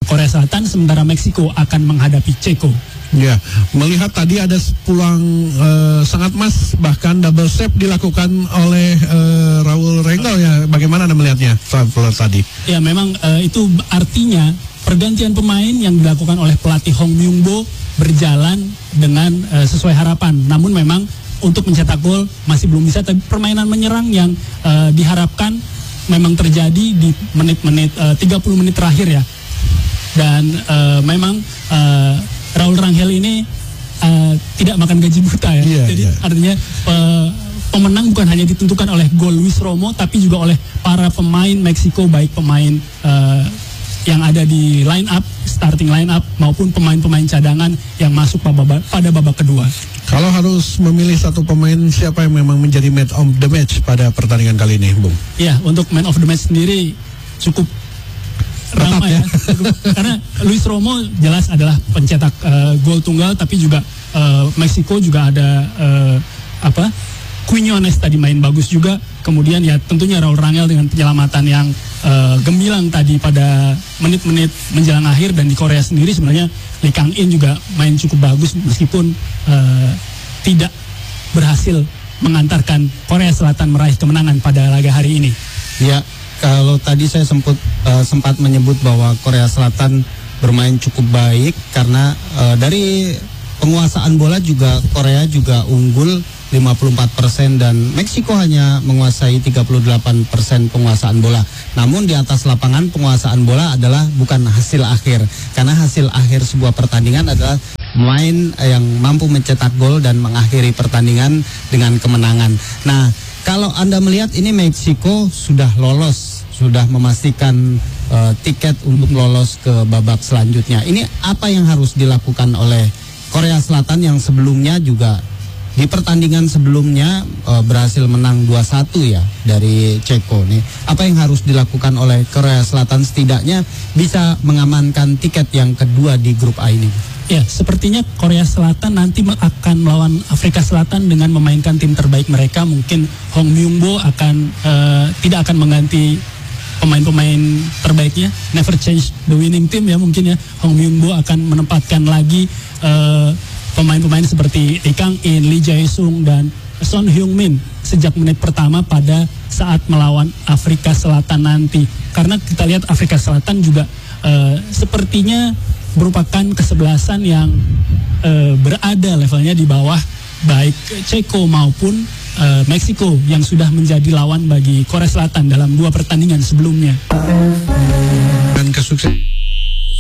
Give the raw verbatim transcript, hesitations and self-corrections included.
Korea Selatan, sementara Meksiko akan menghadapi Ceko. Ya, melihat tadi ada peluang uh, sangat emas, bahkan double save dilakukan oleh uh, Raul Rengel ya. Bagaimana Anda melihatnya tadi? Ya, memang uh, itu artinya pergantian pemain yang dilakukan oleh pelatih Hong Myung-bo berjalan dengan uh, sesuai harapan. Namun memang untuk mencetak gol masih belum bisa. Tapi permainan menyerang yang uh, diharapkan memang terjadi di menit-menit uh, tiga puluh menit terakhir ya. Dan uh, memang uh, Raul Rangel ini uh, tidak makan gaji buta ya. Yeah, Jadi yeah. artinya uh, pemenang bukan hanya ditentukan oleh gol Luis Romo, tapi juga oleh para pemain Meksiko, baik pemain uh, yang ada di line up, starting line up, maupun pemain-pemain cadangan yang masuk pada babak, pada babak kedua. Kalau harus memilih satu pemain, siapa yang memang menjadi man of the match pada pertandingan kali ini, Bung? Ya, untuk man of the match sendiri cukup ramai ya, karena Luis Romo jelas adalah pencetak uh, gol tunggal, tapi juga uh, Meksiko juga ada uh, apa Quiñones tadi main bagus juga, kemudian ya tentunya Raul Rangel dengan penyelamatan yang uh, gemilang tadi pada menit-menit menjelang akhir. Dan di Korea sendiri sebenarnya Lee Kang-in juga main cukup bagus meskipun uh, tidak berhasil mengantarkan Korea Selatan meraih kemenangan pada laga hari ini. Ya. Kalau tadi saya sempat uh, sempat menyebut bahwa Korea Selatan bermain cukup baik karena uh, dari penguasaan bola juga Korea juga unggul lima puluh empat persen dan Meksiko hanya menguasai tiga puluh delapan persen penguasaan bola. Namun di atas lapangan penguasaan bola adalah bukan hasil akhir, karena hasil akhir sebuah pertandingan adalah pemain yang mampu mencetak gol dan mengakhiri pertandingan dengan kemenangan. Nah, kalau Anda melihat ini Meksiko sudah lolos, sudah memastikan uh, tiket untuk lolos ke babak selanjutnya. Ini apa yang harus dilakukan oleh Korea Selatan yang sebelumnya juga di pertandingan sebelumnya uh, berhasil menang dua satu ya dari Ceko nih. Apa yang harus dilakukan oleh Korea Selatan setidaknya bisa mengamankan tiket yang kedua di grup A ini? Ya, sepertinya Korea Selatan nanti akan melawan Afrika Selatan dengan memainkan tim terbaik mereka. Mungkin Hong Myung-bo akan uh, tidak akan mengganti pemain-pemain terbaiknya. Never change the winning team ya mungkin ya. Hong Myung-bo akan menempatkan lagi uh, pemain-pemain seperti Lee Kang-in, Lee Jae-sung dan Son Heung-min sejak menit pertama pada saat melawan Afrika Selatan nanti. Karena kita lihat Afrika Selatan juga uh, sepertinya merupakan kesebelasan yang uh, berada levelnya di bawah baik Ceko maupun uh, Meksiko yang sudah menjadi lawan bagi Korea Selatan dalam dua pertandingan sebelumnya.